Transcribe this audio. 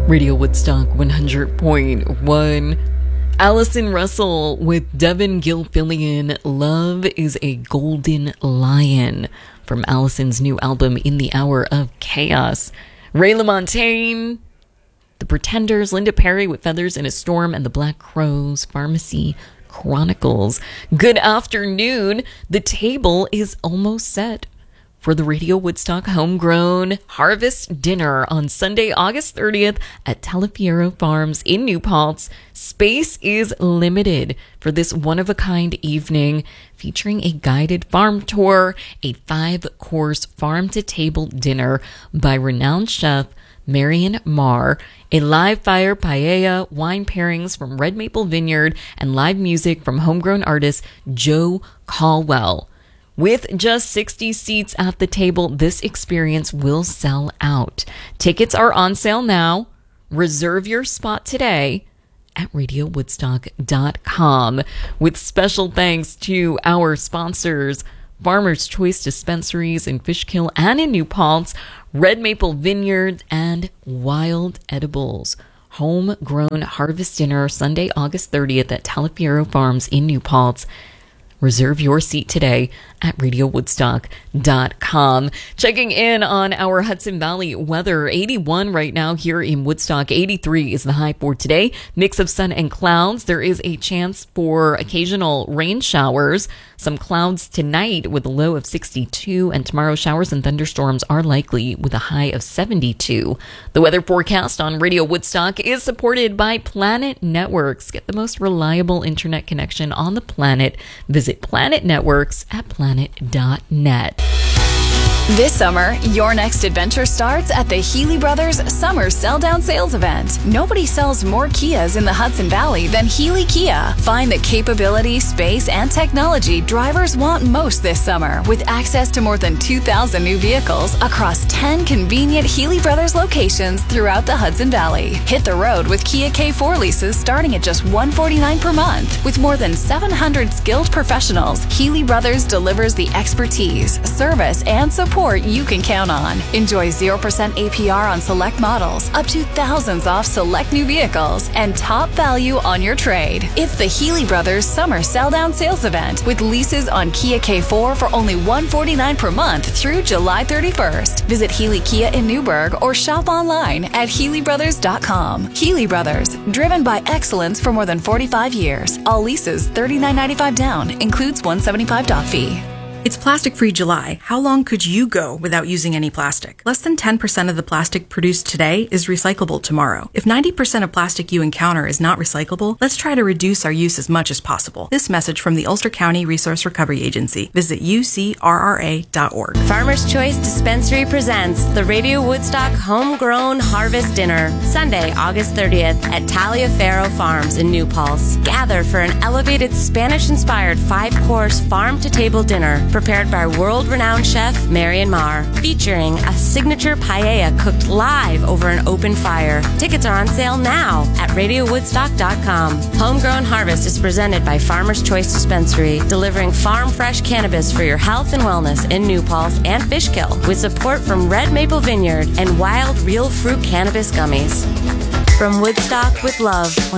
Radio Woodstock 100.1. Allison Russell with Devin Gilfillian. Love is a Golden Lion from Allison's new album In the Hour of Chaos. Ray LaMontagne, The Pretenders, Linda Perry with Feathers in a Storm, and the Black Crowes, Pharmacy Chronicles. Good afternoon. The table is almost set for the Radio Woodstock Homegrown Harvest Dinner on Sunday, August 30th at Talafiero Farms in New Paltz. Space is limited for this one-of-a-kind evening featuring a guided farm tour, a 5-course farm-to-table dinner by renowned chef Marion Marr, a live fire paella, wine pairings from Red Maple Vineyard, and live music from homegrown artist Joe Caldwell. With just 60 seats at the table, this experience will sell out. Tickets are on sale now. Reserve your spot today at radiowoodstock.com. With special thanks to our sponsors, Farmer's Choice Dispensaries in Fishkill and in New Paltz, Red Maple Vineyard, and Wild Edibles. Homegrown Harvest Dinner, Sunday, August 30th at Talafiero Farms in New Paltz. Reserve your seat today at radiowoodstock.com. Checking in on our Hudson Valley weather. 81 right now here in Woodstock. 83 is the high for today. Mix of sun and clouds. There is a chance for occasional rain showers. Some clouds tonight with a low of 62. And tomorrow showers and thunderstorms are likely with a high of 72. The weather forecast on Radio Woodstock is supported by Planet Networks. Get the most reliable internet connection on the planet. Visit Planet Networks at planet.net. This summer, your next adventure starts at the Healy Brothers Summer Sell-Down Sales Event. Nobody sells more Kias in the Hudson Valley than Healy Kia. Find the capability, space, and technology drivers want most this summer with access to more than 2,000 new vehicles across 10 convenient Healy Brothers locations throughout the Hudson Valley. Hit the road with Kia K4 leases starting at just $149 per month. With more than 700 skilled professionals, Healy Brothers delivers the expertise, service, and support you can count on. Enjoy 0% APR on select models, up to thousands off select new vehicles, and top value on your trade. It's the Healy Brothers Summer Sell-Down Sales Event with leases on Kia K4 for only $149 per month through July 31st. Visit Healy Kia in Newburgh or shop online at HealyBrothers.com. Healy Brothers, driven by excellence for more than 45 years. All leases $39.95 down, includes $175 dock fee. It's Plastic Free July. How long could you go without using any plastic? Less than 10% of the plastic produced today is recyclable tomorrow. If 90% of plastic you encounter is not recyclable, let's try to reduce our use as much as possible. This message from the Ulster County Resource Recovery Agency. Visit ucrra.org. Farmer's Choice Dispensary presents the Radio Woodstock Homegrown Harvest Dinner, Sunday, August 30th at Taliaferro Farms in New Paltz. Gather for an elevated Spanish-inspired 5-course farm-to-table dinner prepared by world-renowned chef Marion Marr, featuring a signature paella cooked live over an open fire. Tickets are on sale now at radiowoodstock.com. Homegrown Harvest is presented by Farmer's Choice Dispensary, delivering farm-fresh cannabis for your health and wellness in New Paltz and Fishkill, with support from Red Maple Vineyard and Wild Real Fruit Cannabis Gummies. From Woodstock with Love,